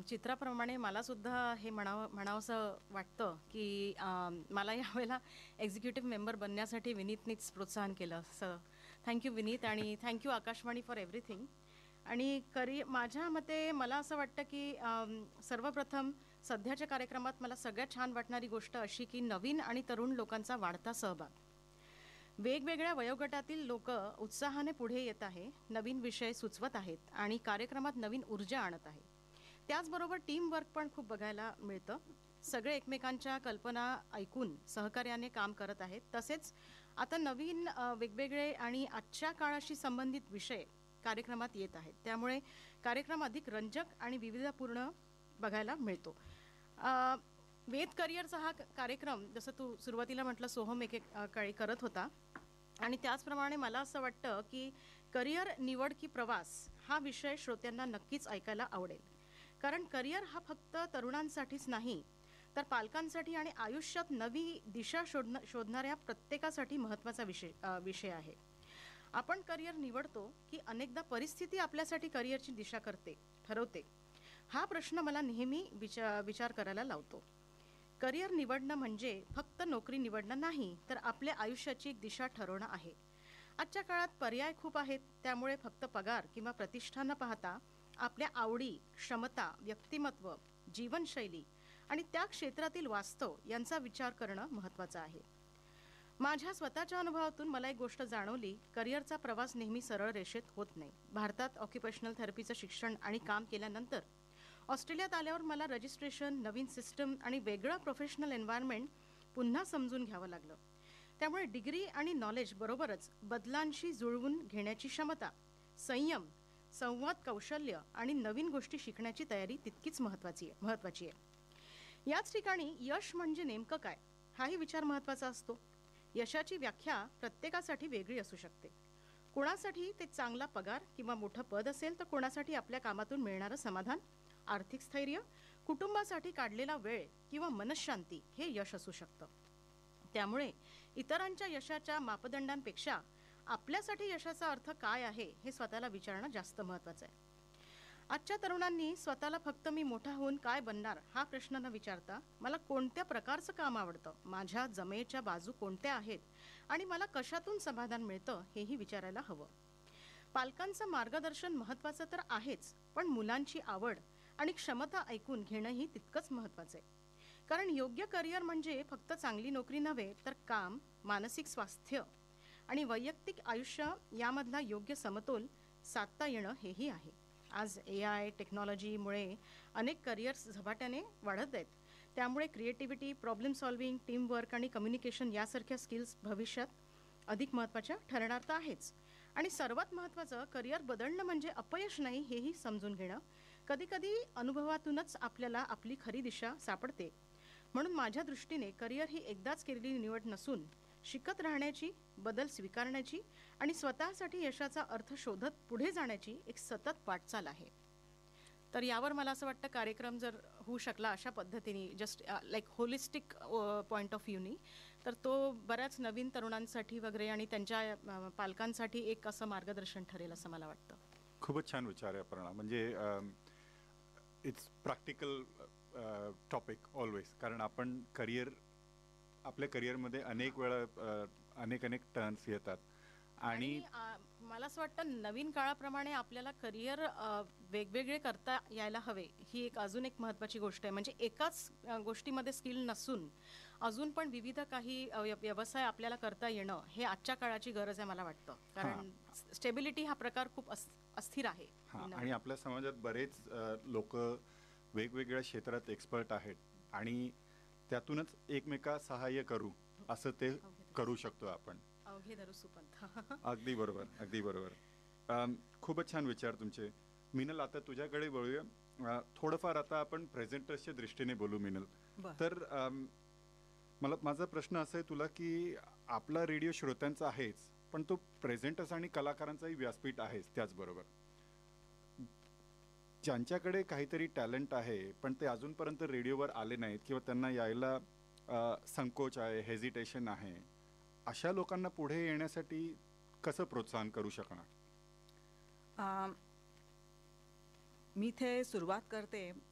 चित्राप्रमाणे मला सुद्धा हे म्हणावंसं वाटतं, की मला यावेळेला एक्झिक्युटिव्ह मेंबर बनण्यासाठी विनीतनीच प्रोत्साहन केलं. थँक यू विनीत आणि thank you Akashvani for everything. आणि माझ्या मते मला असं वाटतं, की सर्वप्रथम सध्याच्या कार्यक्रमात मला सगळ्यात छान वाटणारी गोष्ट अशी, की नवीन आणि तरुण लोकांचा वाढता सहभाग. वेगवेगळ्या वयोगटातील लोक उत्साहाने पुढे येत आहे, नवीन विषय सुचवत आहेत आणि कार्यक्रमात नवीन ऊर्जा आणत आहे. त्याचबरोबर टीमवर्क पण खूप बघायला मिळतं. सगळे एकमेकांच्या कल्पना ऐकून सहकार्याने काम करत आहेत. तसेच आता नवीन वेगवेगळे आणि आजच्या काळाशी संबंधित विषय कार्यक्रमात येत आहेत. त्यामुळे कार्यक्रम अधिक रंजक आणि विविधपूर्ण बघायला मिळतो. वेद करिअरचा हा कार्यक्रम जसं तू सुरुवातीला म्हटलं सोहम काळी करत होता आणि त्याचप्रमाणे मला असं वाटतं, की करिअर निवड की प्रवास हा विषय श्रोत्यांना नक्कीच ऐकायला आवडेल. कारण करिअर हा फक्त तरुणांसाठीच नाही, तर पालकांसाठी आणि आयुष्यात नवी दिशा शोधणाऱ्या प्रत्येकासाठी महत्त्वाचा विषय आहे. आपण करिअर निवडतो की अनेकदा परिस्थिती आपल्यासाठी करिअरची दिशा ठरवते? हा प्रश्न मला नेहमी विचार करायला लावतो. करिअर निवडणं म्हणजे फक्त नोकरी निवडणं नाही, तर आपल्या आयुष्याची एक दिशा ठरवणं आहे. आजच्या काळात पर्याय खूप आहेत. त्यामुळे फक्त पगार किंवा प्रतिष्ठा न पाहता आपल्या आवडी, क्षमता, व्यक्तिमत्व, जीवनशैली आणि त्या क्षेत्रातील वास्तव यांचा विचार करणं महत्त्वाचं आहे. माझ्या स्वतःच्या अनुभवातून मला एक गोष्ट जाणवली, करिअरचा प्रवास नेहमी सरळ रेषेत होत नाही. भारतात ऑक्युपेशनल थेरपीचं शिक्षण आणि काम केल्यानंतर ऑस्ट्रेलियात आल्यावर मला रजिस्ट्रेशन, नवीन सिस्टम आणि वेगळं प्रोफेशनल एन्व्हायरमेंट पुन्हा समजून घ्यावं लागलं. त्यामुळे डिग्री आणि नॉलेज बरोबरच बदलांशी जुळवून घेण्याची क्षमता, संयम, संवाद कौशल्य आणि नवीन गोष्टी शिकण्याची तयारी तितकीच महत्त्वाची आहे. याच ठिकाणी यश म्हणजे नेमकं काय हाही विचार महत्त्वाचा असतो. यशाची व्याख्या प्रत्येकासाठी वेगळी असू शकते. कोणासाठी ते चांगला पगार किंवा मोठं पद असेल, तर कोणासाठी आपल्या कामातून मिळणारं समाधान, आर्थिक स्थैर्य, कुटुंबासाठी काढलेला वेळ किंवा मनशांती हे यश असू शकतं. त्यामुळे इतरांच्या यशाच्या मापदंडांपेक्षा आपल्यासाठी यशाचा अर्थ काय आहे हे स्वतःला विचारणं जास्त महत्त्वाचं आहे. आजच्या तरुणांनी स्वतःला फक्त मी मोठा होऊन काय बनणार हा प्रश्न न विचारता, मला कोणत्या प्रकारचं काम आवडतं, माझ्या जमेच्या बाजू कोणत्या आहेत आणि मला कशातून समाधान मिळतं हेही विचारायला हवं. पालकांचं मार्गदर्शन महत्त्वाचं तर आहेच, पण मुलांची आवड आणि क्षमता ऐकून घेणंही तितकंच महत्त्वाचं आहे. कारण योग्य करिअर म्हणजे फक्त चांगली नोकरी नव्हे, तर काम, मानसिक स्वास्थ्य आणि वैयक्तिक आयुष्य यामधला योग्य समतोल साधता येणं हेही आहे. आज AI टेक्नॉलॉजीमुळे अनेक करिअर्स झपाट्याने वाढत आहेत. त्यामुळे क्रिएटिव्हिटी, प्रॉब्लेम सॉल्व्हिंग, टीमवर्क आणि कम्युनिकेशन यासारख्या स्किल्स भविष्यात अधिक महत्त्वाच्या ठरणार तर आहेच. आणि सर्वात महत्त्वाचं, करिअर बदलणं म्हणजे अपयश नाही हेही समजून घेणं. कधीकधी अनुभवातूनच आपल्याला आपली खरी दिशा सापडते. म्हणून माझ्या दृष्टीने करिअर ही एकदाच केलेली निवड नसून शिकत राहण्याची, बदल स्वीकारण्याची आणि स्वतःसाठी यशाचा अर्थ शोधत पुढे जाण्याची एक सतत वाटचाल आहे. तर यावर मला असं वाटतं, कार्यक्रम जर होऊ शकला अशा पद्धतीने, just like holistic point of व्ह्यूनी, तर तो बऱ्याच नवीन तरुणांसाठी वगैरे आणि त्यांच्या पालकांसाठी एक असं मार्गदर्शन ठरेल असं मला वाटतं. खूपच छान विचार आहे अपर्णा. म्हणजे इट्स प्रॅक्टिकल टॉपिक ऑलवेज. कारण आपण आपल्या करिअरमध्ये अनेक वेळा अनेक टर्न्स येतात आणि मला असं वाटतं नवीन काळाप्रमाणे आपल्याला करिअर वेगवेगळे करता यायला हवे, ही एक अजून एक महत्त्वाची गोष्ट आहे. म्हणजे एकाच गोष्टीमध्ये स्किल नसून अजून पण विविध काही व्यवसाय आपल्याला करता येणं हे आजच्या काळाची गरज आहे मला वाटतं. कारण स्टेबिलिटी हा प्रकार खूप अस्थिर आहे. आणि आपल्या समाजात बरेच लोक वेगवेगळ्या क्षेत्रात एक्सपर्ट आहेत आणि त्यातूनच एकमेका सहाय्य करू असं ते करू शकतो आपण. अवघे धरू सुपंथ. अगदी बरोबर. खूपच छान विचार तुमचे. मिनल, आता तुझ्याकडे वळूया. थोडंफार आता आपण प्रेझेंटर्सच्या दृष्टीने बोलू मिनल. तर माझा प्रश्न असा आहे तुला, की आपला रेडिओ श्रोत्यांचा आहेच, पण तो प्रेझेंटर्स आणि कलाकारांचाही व्यासपीठ आहेच. त्याचबरोबर ज्यांच्याकडे काहीतरी टॅलेंट आहे पण ते अजूनपर्यंत रेडिओवर आले नाहीत किंवा त्यांना यायला संकोच आहे, हेजिटेशन आहे, अशा लोकांना पुढे येण्यासाठी कसं प्रोत्साहन करू शकणार? मी इथे सुरुवात करते